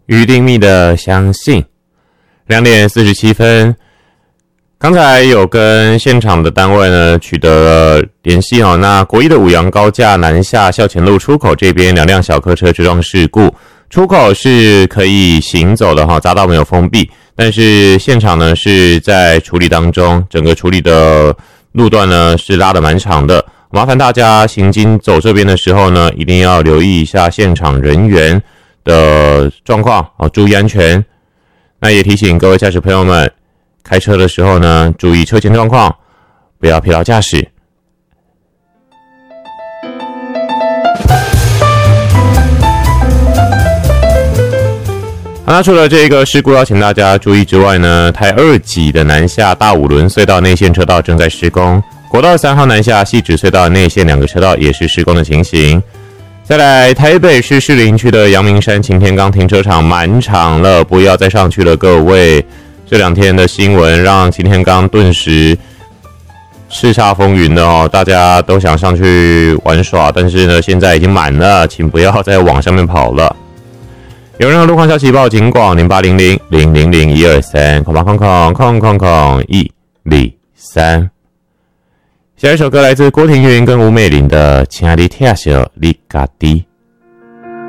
于丁密的相信，2点47分。刚才有跟现场的单位呢取得了联系哦。那国一的五羊高架南下校前路出口这边2辆小客车追撞事故，出口是可以行走的哈，匝道没有封闭，但是现场呢是在处理当中，整个处理的路段呢是拉得蛮长的。麻烦大家行经走这边的时候呢，一定要留意一下现场人员的状况哦，注意安全。那也提醒各位驾驶朋友们，开车的时候呢，注意车前状况，不要疲劳驾驶。那除了这个事故要请大家注意之外呢，台2级的南下大五轮隧道内线车道正在施工，国道3号南下汐止隧道内线2个车道也是施工的情形。再来，台北市士林区的阳明山擎天岗停车场满场了，不要再上去了，各位。这2天的新闻让擎天岗顿时叱咤风云了哦，大家都想上去玩耍，但是呢，现在已经满了，请不要再往上面跑了。有任何路况消息报警广0800000123，123。下一首歌来自郭庭云跟吴美玲的《亲爱的听小你家己》。